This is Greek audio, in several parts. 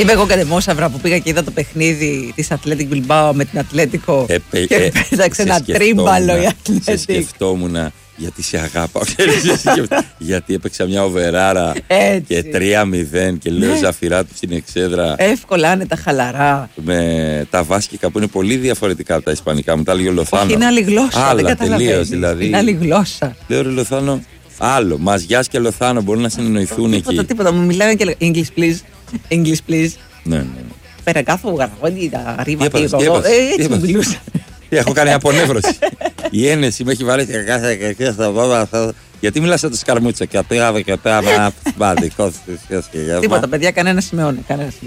Είμαι εγώ κατεμόσαυρα που πήγα και είδα το παιχνίδι της Athletic Bilbao με την Ατλέτικο και πέταξε ένα τρίμπαλο η Athletic. Σε σκεφτόμουν γιατί σε αγάπα. Γιατί έπαιξα μια οβεράρα και 3-0 και λέω Ζαφυρά του στην εξέδρα. Εύκολα, άνετα, χαλαρά. Με τα βάσκικα που είναι πολύ διαφορετικά από τα ισπανικά. Μου τα έλεγε ο Λοθάνο. Όχι, είναι άλλη γλώσσα. Άλλα, δεν καταλαβαίνεις. Δηλαδή. Είναι άλλη γλώσσα. Λέω ρε Λοθάνο, άλλο. Μαζιάς και Λοθάνο μπορούν να συνεννοηθούν εκεί. Τίποτα, μου μιλάνε και English please. English please. Ναι. Περακάθω γραφόντι, τα ρίβα και έτσι μου μιλούσα. Έχω κάνει απονεύρωση. Η ένεση με έχει βάλει και κάθε και στα πόδια. Γιατί μιλάς σαν το σκαρμούτσα και απήγαμε και πέρα δικό Τίποτα, παιδιά, κανένα σημειώνει.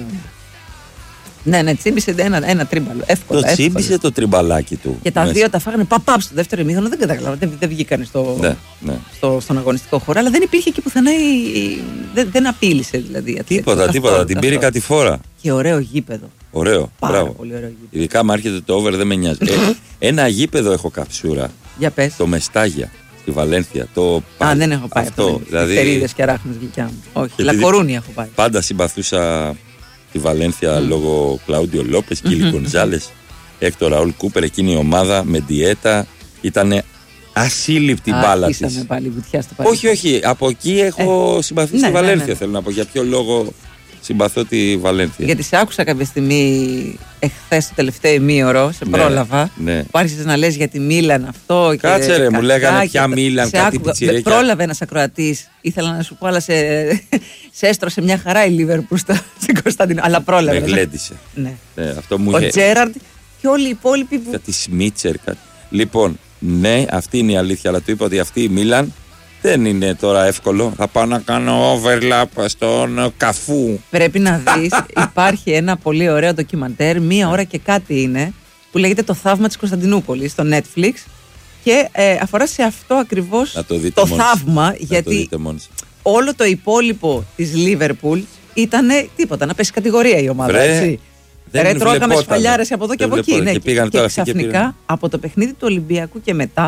Ναι, τσίμπησε ένα τρίμπαλο. Εύκολα. Το τσίμπησε το τριμπαλάκι του. Και τα δύο τα φάγανε παπ στο δεύτερο ημίχρονο. Δεν καταλάβα. Δεν βγήκαν στον αγωνιστικό χώρο. Αλλά δεν υπήρχε εκεί πουθενά. Δεν απείλησε δηλαδή. Τίποτα. Την πήρε κάτι φορά. Και ωραίο γήπεδο. Ωραίο. Πάρα πολύ ωραίο γήπεδο. Ειδικά μου έρχεται το over, δεν με νοιάζει. Ένα γήπεδο έχω καψούρα. Για πες. Το Μεστάγια. Στη Βαλένθια. Δεν έχω πάει αυτό. Θερίδες και αράχνες γλυκιά μου. Όχι. Λακορούνι έχω πάει. Πάντα συμπαθούσα τη Βαλένθια λόγω Κλάουντιο Λόπες, Κίλι Γκονζάλες, Έκτορ Ραούλ Κούπερ. Εκείνη η ομάδα με διέτα ήταν ασύλληπτη μπάλα της. Όχι. Από εκεί έχω συμπαθήσει τη Βαλένθια. Θέλω να πω για ποιο λόγο συμπαθώ τη Βαλένθια. Γιατί σε άκουσα κάποια στιγμή εχθές το τελευταίο ημίωρο, σε πρόλαβα. Που άρχισες να λες για τη Μίλαν αυτό. Κάτσε ρε, μου λέγανε πια Μίλαν, κάτι πιτσιρέκια. Πρόλαβε ένας ακροατής, ήθελα να σου πω, αλλά σε έστρωσε μια χαρά η Λίβερπουλ στην Κωνσταντινό. Αλλά πρόλαβε. Με γλέντισε. Αυτό μου είχε. Ο Τζέραρντ και όλοι οι υπόλοιποι που. Κάτι Σμίτσερ. Λοιπόν, ναι, αυτή είναι η αλήθεια, αλλά του είπα ότι αυτή η Μίλαν δεν είναι τώρα εύκολο. Θα πάω να κάνω overlap στον Καφού. Πρέπει να δεις, υπάρχει ένα πολύ ωραίο ντοκιμαντέρ, 1 ώρα και κάτι είναι, που λέγεται Το Θαύμα της Κωνσταντινούπολης στο Netflix και αφορά σε αυτό ακριβώς το θαύμα, γιατί όλο το υπόλοιπο της Liverpool ήταν τίποτα, να πέσει κατηγορία η ομάδα. Έτσι. Τρώγαμε σφαλιάρες από εδώ και από εκεί. Και ξαφνικά από το παιχνίδι του Ολυμπιακού και μετά,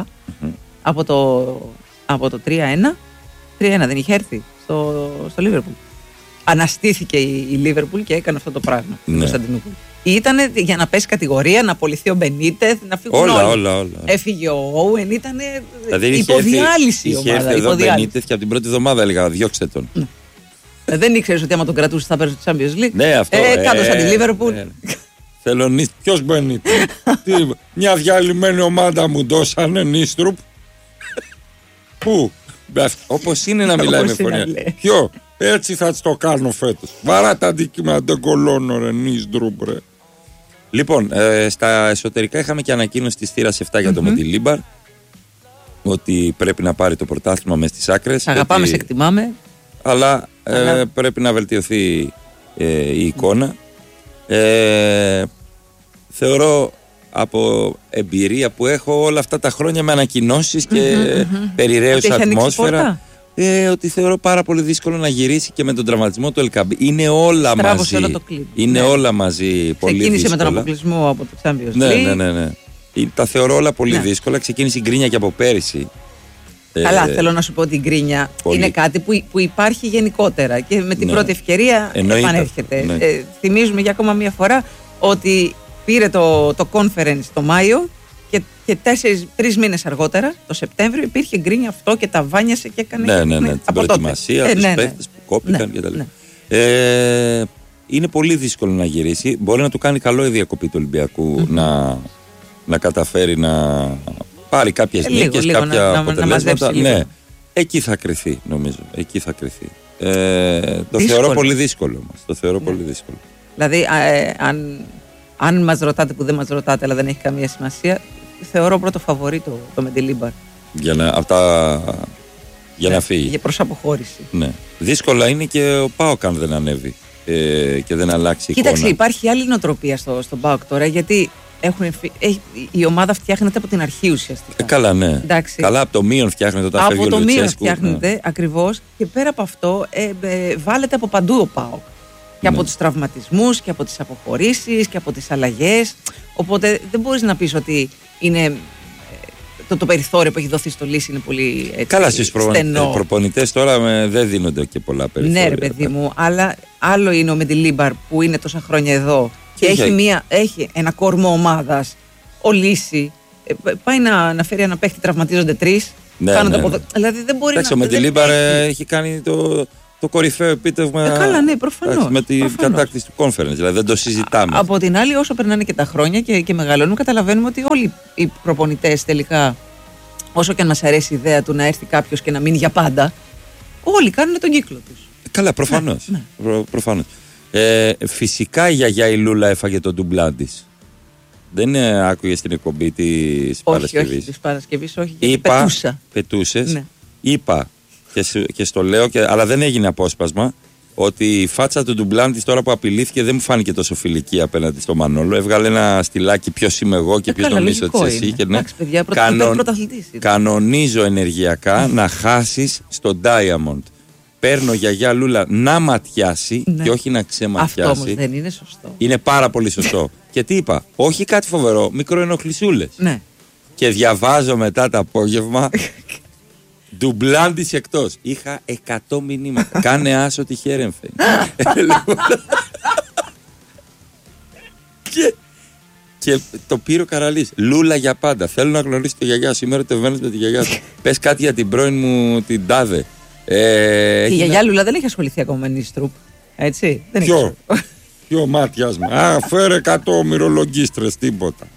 από το 3-1 δεν είχε έρθει στο Λίβερπουλ. Αναστήθηκε η Λίβερπουλ και έκανε αυτό το πράγμα στην Κωνσταντινούπολη. Ήτανε για να πέσει κατηγορία, να απολυθεί ο Μπενίτεθ, να φύγουν όλα. Έφυγε ο Όουεν, ήταν δηλαδή υποδιάλυση η ομάδα. Είχε έρθει εδώ Μπενίτεθ και από την πρώτη εβδομάδα έλεγα διώξτε τον. Δεν ήξερες ότι άμα τον κρατούσε θα παίρνει το Champions League. Ναι, αυτό. Κάτω σαν τη Λίβερπουλ. Θέλω νύστρουπ. Ποιος Μπενίτεθ? Μια διαλυμένη ομάδα μου δώσανε νύστρουπ. Πού? Όπως είναι να μιλάει με φωνή. Ποιο? Έτσι θα το κάνω φέτος. Βαρά τα αντικείμενα, δεν κολώνω ρε νύστρουπ ρε. Λοιπόν, στα εσωτερικά είχαμε και ανακοίνωση της θύρας 7 για το Μεντιλίμπαρ, ότι πρέπει να πάρει το πρωτάθλημα μες στις άκρες. Αγαπάμε, σε εκτιμάμε. Αλλά πρέπει να βελτιωθεί η εικόνα. Θεωρώ από εμπειρία που έχω όλα αυτά τα χρόνια με ανακοινώσεις και περιραίωση ατμόσφαιρα, ότι θεωρώ πάρα πολύ δύσκολο να γυρίσει και με τον τραυματισμό του Ελκαμπή. Είναι όλα μαζί. Όλο το κλιπ. Είναι όλα μαζί πολύ δύσκολα. Ξεκίνησε με τον αποκλεισμό από το Champions League. Ναι. Τα θεωρώ όλα πολύ δύσκολα. Ξεκίνησε η γκρίνια και από πέρυσι. Καλά, θέλω να σου πω ότι η γκρίνια είναι κάτι που υπάρχει γενικότερα και με την πρώτη ευκαιρία επανέρχεται. Θυμίζουμε για ακόμα μια φορά ότι πήρε το conference το Μάιο και 3 μήνες αργότερα, το Σεπτέμβριο, υπήρχε γκρίνια αυτό και τα βάνιασε και έκανε. Ναι, την προετοιμασία, τους παίχτες που κόπηκαν κτλ. Είναι πολύ δύσκολο να γυρίσει. Μπορεί να του κάνει καλό η διακοπή του Ολυμπιακού να καταφέρει να πάρει κάποιες νίκες, κάποια αποτελέσματα. Ναι, εκεί θα κρυθεί, νομίζω. Εκεί θα κρυθεί. Το θεωρώ πολύ δύσκολο όμως. Το θεωρώ πολύ δύσκολο. Δηλαδή, αν μας ρωτάτε, που δεν μας ρωτάτε, αλλά δεν έχει καμία σημασία, θεωρώ πρώτο φαβορί το Μεντιλίμπαρ. Για να φύγει. Για προς αποχώρηση. Ναι. Δύσκολα είναι και ο ΠΑΟΚ αν δεν ανέβει και δεν αλλάξει εικόνα. Κοίταξε, υπάρχει άλλη νοοτροπία στον ΠΑΟΚ τώρα, γιατί η ομάδα φτιάχνεται από την αρχή ουσιαστικά. Καλά, ναι. Εντάξει. Καλά, από το μείον φτιάχνεται όταν φεύγει ο Λουτσέσκου. Από το μείον φτιάχνεται, ακριβώς. Και πέρα από αυτό, βάλετε από παντού ο ΠΑΟΚ. Και από τους τραυματισμούς και από τις αποχωρήσεις και από τις αλλαγές. Οπότε δεν μπορείς να πεις ότι είναι το περιθώριο που έχει δοθεί στο Λύση είναι πολύ έτσι, καλά, στους προπονητές τώρα δεν δίνονται και πολλά περιθώρια. Ναι, ρε παιδί μου, αλλά άλλο είναι ο Μεντιλίμπαρ που είναι τόσα χρόνια εδώ και έχει ένα κορμό ομάδας. Ο Λύση πάει να φέρει ένα παίχτη, τραυματίζονται 3. Ναι. Δηλαδή δεν μπορεί να. Ο Μεντιλίμπαρ έχει κάνει το κορυφαίο επίτευγμα. Καλά, ναι, προφανώς. Με την κατάκτηση του conference. Δηλαδή δεν το συζητάμε. Από την άλλη, όσο περνάνε και τα χρόνια και μεγαλώνουν, καταλαβαίνουμε ότι όλοι οι προπονητές τελικά, όσο και αν μας αρέσει η ιδέα του να έρθει κάποιος και να μείνει για πάντα, όλοι κάνουν τον κύκλο τους. Καλά, προφανώς. Ναι. Προφανώς. Φυσικά η γιαγιά η Λούλα έφαγε τον ντουμπλάν της. Δεν άκουγε στην εκπομπή της Παρασκευής. Όχι, της Παρασκευής, όχι. Είπα, πετούσες. Ναι. Είπα και στο λέω, αλλά δεν έγινε απόσπασμα, ότι η φάτσα του ντουμπλάν της τώρα που απειλήθηκε δεν μου φάνηκε τόσο φιλική απέναντι στο Μανόλο. Έβγαλε ένα στυλάκι, ποιος είμαι εγώ και ποιος νομίζω ότι είσαι εσύ. Και ναι, κανονίζω ενεργειακά να χάσεις στο Diamond. Παίρνω γιαγιά Λούλα να ματιάσει και όχι να ξεματιάσει. Αυτό όμως δεν είναι σωστό. Είναι πάρα πολύ σωστό. Και τι είπα, όχι κάτι φοβερό, μικροενοχλησούλες. Ναι. Και διαβάζω μετά το απόγευμα, ντουμπλάν της εκτός. Είχα 100 μηνύματα. Κάνε άσο τη Χέρεμφε. Και το πήρε ο Καραλής. Λούλα για πάντα. Θέλω να γνωρίσω τη γιαγιά σου. Είμαι ερωτευμένος με τη γιαγιά σου. Πες κάτι για την πρώην μου την Τάδε. Η γιαγιά Λούλα δεν έχει ασχοληθεί ακόμα με Νίστρουπ. Έτσι. Ποιο μάτιασμα. Φέρε 100 μυρολογίστρες, τίποτα.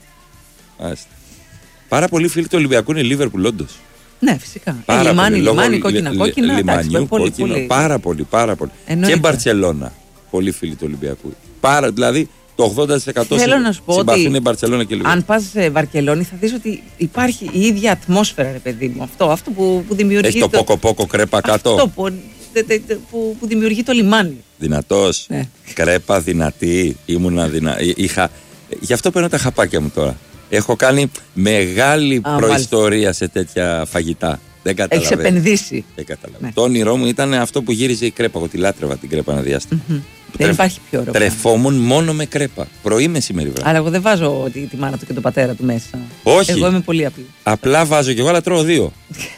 Πάρα πολλοί φίλοι του Ολυμπιακού είναι Λίβερπουλ, όντως. Ναι, φυσικά. Λιμάνι, κόκκινα. Λιμανιού, κόκκινο. Πάρα πολύ. Και Μπαρτσελώνα. Πολλοί φίλοι του Ολυμπιακού. Δηλαδή το 80% συμπαθούν η Μπαρτσελώνα και Λίβερπουλ. Αν πας σε Βαρκελόνη θα δεις ότι υπάρχει η ίδια ατμόσφαιρα, ρε παιδί μου. Αυτό που δημιουργεί. Έχει το ποκοπόκο κρέπα κάτω. Αυτό που δημιουργεί το λιμάνι. Δυνατός. Ναι. Κρέπα, δυνατή. Γι' αυτό παίρνω τα χαπάκια μου τώρα. Έχω κάνει μεγάλη προϊστορία σε τέτοια φαγητά. Δεν καταλαβαίνω. Έχεις επενδύσει. Δεν καταλαβαίνω. Ναι. Το όνειρό μου ήταν αυτό που γύριζε η κρέπα. Εγώ τη λάτρευα την κρέπα ένα διάστημα. Δεν υπάρχει πιο ωραίο. Τρεφόμουν μόνο με κρέπα. Πρωί, μεσημέρι, βράδυ. Αλλά εγώ δεν βάζω τη μάνα του και τον πατέρα του μέσα. Όχι. Εγώ είμαι πολύ απλή. Απλά βάζω κι εγώ, αλλά τρώω 2.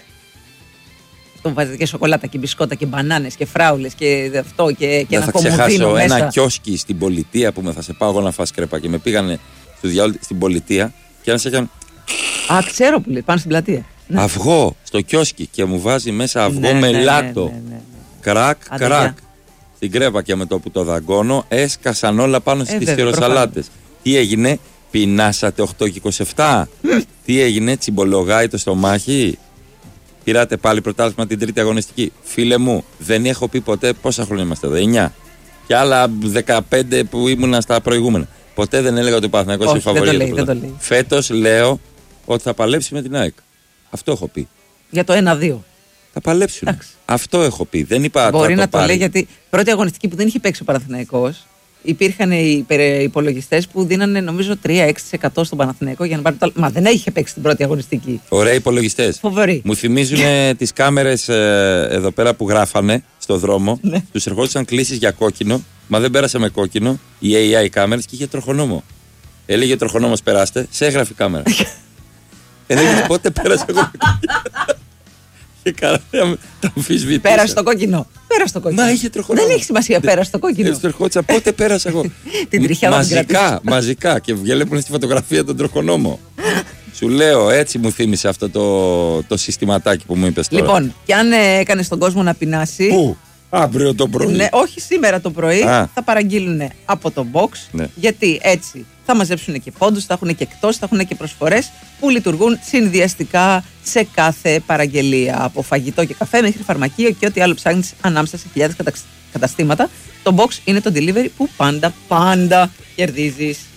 Τον βάζετε και σοκολάτα και μπισκότα και μπανάνες και φράουλες και αυτό και ένα κομμωδίνο μέσα. Θα ξεχάσω ένα κιόσκι στην πολιτεία που θα σε πάω εγώ να φας κρέπα και με πήγανε στην πολιτεία και ένας έκανε. Ξέρω που λέει, πάνω στην πλατεία. Ναι. Αυγό στο κιόσκι και μου βάζει μέσα αυγό με λάτο. Ναι. Κρακ. Στην κρέπα και με το που το δαγκώνω έσκασαν όλα πάνω στις χειροσαλάτες. Τι έγινε, πεινάσατε 8 και 27. Τι έγινε, τσιμπολογάει το στομάχι. Πήρατε πάλι πρωτάθλημα την τρίτη αγωνιστική. Φίλε μου, δεν έχω πει ποτέ πόσα χρόνια είμαστε εδώ. 9. Και άλλα 15 που ήμουνα στα προηγούμενα. Ποτέ δεν έλεγα ότι ο Παναθηναϊκός είναι φαβορί. Φέτος λέω ότι θα παλέψει με την ΑΕΚ. Αυτό έχω πει. Για το 1-2. Θα παλέψουν. Εντάξει. Αυτό έχω πει. Δεν είπα. Μπορεί να το λέει γιατί πρώτη αγωνιστική που δεν είχε παίξει ο Παναθηναϊκός, υπήρχαν οι υπολογιστές που δίνανε νομίζω 3-6% στον Παναθηναϊκό για να πάρει το. Μα δεν είχε παίξει την πρώτη αγωνιστική. Ωραίοι υπολογιστές. Φοβεροί. Μου θυμίζουν τις κάμερες εδώ πέρα που γράφανε στο δρόμο. Τους ερχόντουσαν κλήσεις για κόκκινο. Μα δεν πέρασε με κόκκινο. Η AI κάμερες και είχε τροχονόμο. Έλεγε τροχονόμος περάστε, σε έγραφε η κάμερα. Έλεγε πότε πέρασε εγώ. Και καλά, τα αμφισβητήσα. Πέρασε το κόκκινο. Πέρασε το κόκκινο. Μα είχε τροχονόμο. Δεν έχει σημασία, πέρασε το κόκκινο. Έτσι το ερχόντουσα, πότε πέρασα εγώ. Την τριχιά μαζικά. Και βλέπουν στη φωτογραφία τον τροχονόμο. Σου λέω, έτσι μου θύμισε αυτό το συστηματάκι που μου είπες τώρα. Λοιπόν, και αν έκανε τον κόσμο να πεινάσει. Πού? Αύριο το πρωί. Ναι, όχι σήμερα το πρωί. Θα παραγγείλουν από το box. Ναι. Γιατί έτσι θα μαζέψουν και πόντους, θα έχουν και εκτός, θα έχουν και προσφορές που λειτουργούν συνδυαστικά σε κάθε παραγγελία. Από φαγητό και καφέ μέχρι φαρμακείο και ό,τι άλλο ψάχνεις ανάμεσα σε χιλιάδες καταστήματα. Το box είναι το delivery που πάντα κερδίζεις.